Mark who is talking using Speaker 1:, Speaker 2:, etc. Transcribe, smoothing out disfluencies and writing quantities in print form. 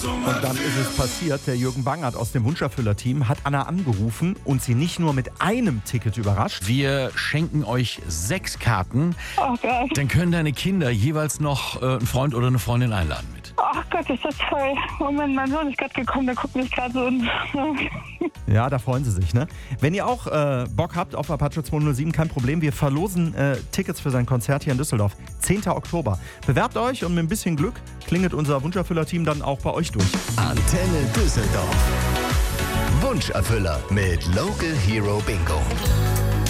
Speaker 1: Und dann ist es passiert, der Jürgen Bangert aus dem Wunscherfüller-Team hat Anna angerufen und sie nicht nur mit einem Ticket überrascht.
Speaker 2: Wir schenken euch 6 Karten.
Speaker 3: Oh Gott.
Speaker 2: Dann können deine Kinder jeweils noch einen Freund oder eine Freundin einladen mit.
Speaker 3: Ach Gott, ist das toll. Moment, mein Sohn ist gerade gekommen, der guckt mich gerade so und...
Speaker 1: Ja, da freuen sie sich, ne? Wenn ihr auch Bock habt auf Apache 207, kein Problem. Wir verlosen Tickets für sein Konzert hier in Düsseldorf. 10. Oktober. Bewerbt euch und mit ein bisschen Glück klingelt unser Wunscherfüller-Team dann auch bei euch durch.
Speaker 4: Antenne Düsseldorf. Wunscherfüller mit Local Hero Bingo.